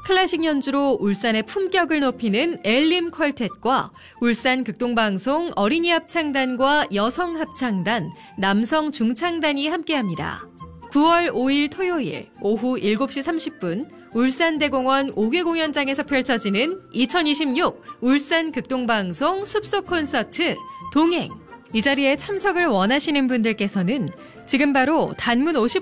클래식 연주로 울산의 품격을 높이는 엘림 퀄텟과 울산 극동방송 어린이 합창단과 여성 합창단, 남성 중창단이 함께합니다. 9월 5일 토요일 오후 7시 30분 울산대공원 5개 공연장에서 펼쳐지는 2026 울산 극동방송 숲속 콘서트 동행. 이 자리에 참석을 원하시는 분들께서는 지금 바로 단문 50